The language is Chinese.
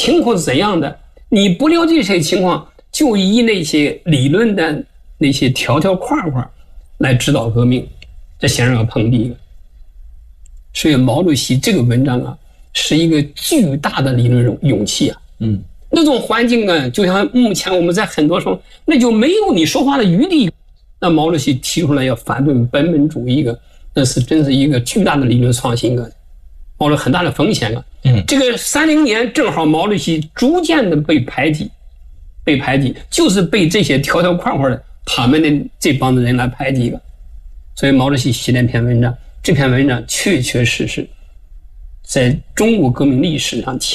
情况是怎样的，你不了解这些情况，就以那些理论的那些条条框框来指导革命，这显然要碰壁了。所以毛主席这个文章啊，是一个巨大的理论勇气啊。那种环境啊，就像目前我们在很多时候，那就没有你说话的余地。那毛主席提出来要反对本本主义那是真是一个巨大的理论创新冒着很大的风险这个30年正好毛主席逐渐的被排挤，就是被这些条条框框的他们的这帮子人来排挤所以毛主席写那篇文章，这篇文章确确实实在中国革命历史上